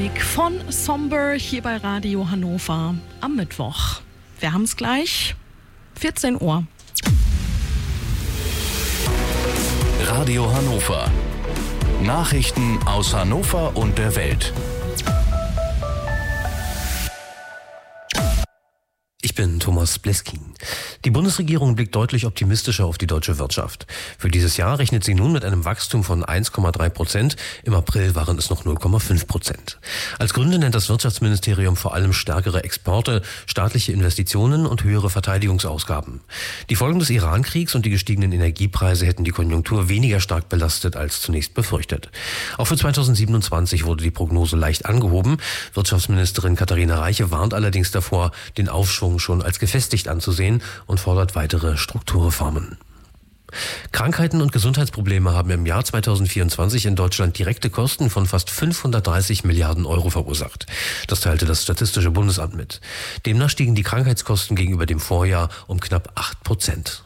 Von Somber hier bei Radio Hannover am Mittwoch. Wir haben es gleich, 14 Uhr. Radio Hannover. Nachrichten aus Hannover und der Welt. Ich bin Thomas Bleskin. Die Bundesregierung blickt deutlich optimistischer auf die deutsche Wirtschaft. Für dieses Jahr rechnet sie nun mit einem Wachstum von 1,3%. Im April waren es noch 0,5%. Als Gründe nennt das Wirtschaftsministerium vor allem stärkere Exporte, staatliche Investitionen und höhere Verteidigungsausgaben. Die Folgen des Iran-Kriegs und die gestiegenen Energiepreise hätten die Konjunktur weniger stark belastet als zunächst befürchtet. Auch für 2027 wurde die Prognose leicht angehoben. Wirtschaftsministerin Katharina Reiche warnt allerdings davor, den Aufschwung schon als gefestigt anzusehen und fordert weitere Strukturreformen. Krankheiten und Gesundheitsprobleme haben im Jahr 2024 in Deutschland direkte Kosten von fast 530 Milliarden Euro verursacht. Das teilte das Statistische Bundesamt mit. Demnach stiegen die Krankheitskosten gegenüber dem Vorjahr um knapp 8%.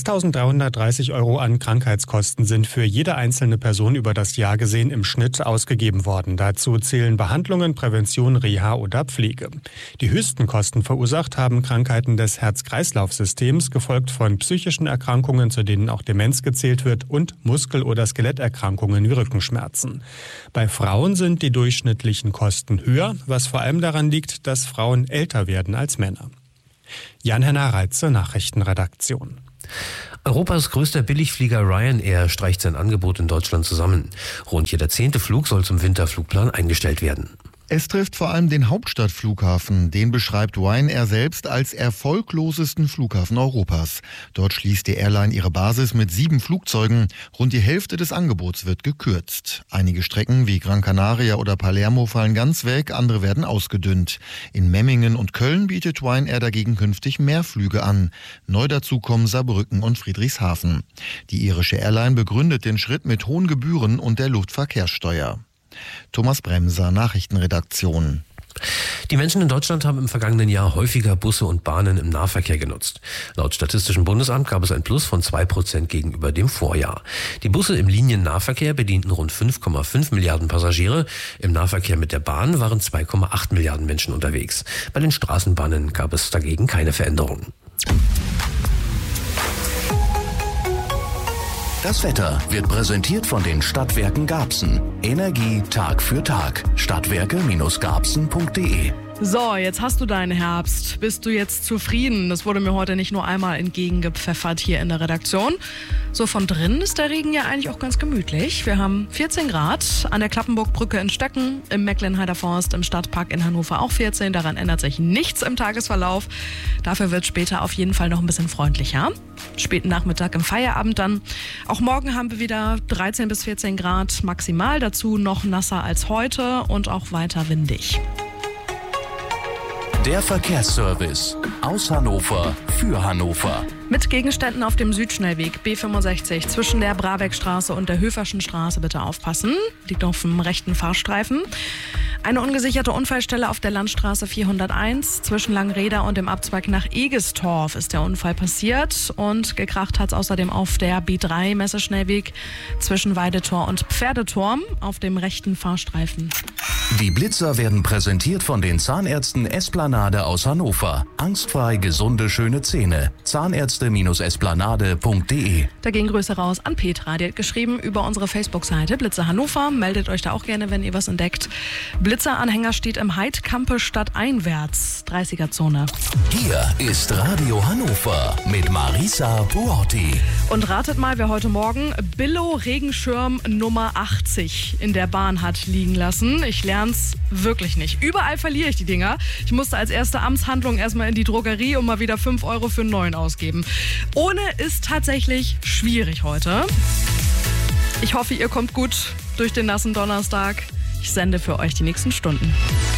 6.330 Euro an Krankheitskosten sind für jede einzelne Person über das Jahr gesehen im Schnitt ausgegeben worden. Dazu zählen Behandlungen, Prävention, Reha oder Pflege. Die höchsten Kosten verursacht haben Krankheiten des Herz-Kreislauf-Systems, gefolgt von psychischen Erkrankungen, zu denen auch Demenz gezählt wird, und Muskel- oder Skeletterkrankungen wie Rückenschmerzen. Bei Frauen sind die durchschnittlichen Kosten höher, was vor allem daran liegt, dass Frauen älter werden als Männer. Jan-Henner Reitze, Nachrichtenredaktion. Europas größter Billigflieger Ryanair streicht sein Angebot in Deutschland zusammen. Rund jeder 10. Flug soll zum Winterflugplan eingestellt werden. Es trifft vor allem den Hauptstadtflughafen. Den beschreibt Ryanair selbst als erfolglosesten Flughafen Europas. Dort schließt die Airline ihre Basis mit 7 Flugzeugen. Rund die Hälfte des Angebots wird gekürzt. Einige Strecken wie Gran Canaria oder Palermo fallen ganz weg, andere werden ausgedünnt. In Memmingen und Köln bietet Ryanair dagegen künftig mehr Flüge an. Neu dazu kommen Saarbrücken und Friedrichshafen. Die irische Airline begründet den Schritt mit hohen Gebühren und der Luftverkehrssteuer. Thomas Bremser, Nachrichtenredaktion. Die Menschen in Deutschland haben im vergangenen Jahr häufiger Busse und Bahnen im Nahverkehr genutzt. Laut Statistischem Bundesamt gab es ein Plus von 2% gegenüber dem Vorjahr. Die Busse im Liniennahverkehr bedienten rund 5,5 Milliarden Passagiere. Im Nahverkehr mit der Bahn waren 2,8 Milliarden Menschen unterwegs. Bei den Straßenbahnen gab es dagegen keine Veränderung. Das Wetter wird präsentiert von den Stadtwerken Garbsen. Energie Tag für Tag. Stadtwerke-garbsen.de. So, jetzt hast du deinen Herbst. Bist du jetzt zufrieden? Das wurde mir heute nicht nur einmal entgegengepfeffert hier in der Redaktion. So von drinnen ist der Regen ja eigentlich auch ganz gemütlich. Wir haben 14 Grad an der Klappenburgbrücke in Stöcken, im Mecklenheider Forst, im Stadtpark in Hannover auch 14. Daran ändert sich nichts im Tagesverlauf. Dafür wird später auf jeden Fall noch ein bisschen freundlicher. Späten Nachmittag im Feierabend dann. Auch morgen haben wir wieder 13 bis 14 Grad maximal. Dazu noch nasser als heute und auch weiter windig. Der Verkehrsservice aus Hannover für Hannover. Mit Gegenständen auf dem Südschnellweg B65 zwischen der Brabeckstraße und der Höferschen Straße bitte aufpassen. Liegt auf dem rechten Fahrstreifen. Eine ungesicherte Unfallstelle auf der Landstraße 401 zwischen Langreda und dem Abzweig nach Egestorf ist der Unfall passiert. Und gekracht hat es außerdem auf der B3 Messeschnellweg zwischen Weidetor und Pferdeturm auf dem rechten Fahrstreifen. Die Blitzer werden präsentiert von den Zahnärzten Esplanade aus Hannover. Angstfrei gesunde, schöne Zähne. Zahnärzte-esplanade.de. Da gehen Grüße raus an Petra. Die hat geschrieben über unsere Facebook-Seite Blitzer Hannover. Meldet euch da auch gerne, wenn ihr was entdeckt. Blitzer-Anhänger steht im Heidkampe stadteinwärts, 30er-Zone. Hier ist Radio Hannover mit Marisa Buorti. Und ratet mal, wer heute Morgen Billo-Regenschirm Nummer 80 in der Bahn hat liegen lassen. Ich lern's wirklich nicht. Überall verliere ich die Dinger. Ich musste als erste Amtshandlung erstmal in die Drogerie und mal wieder 5 Euro für einen neuen ausgeben. Ohne ist tatsächlich schwierig heute. Ich hoffe, ihr kommt gut durch den nassen Donnerstag. Ich sende für euch die nächsten Stunden.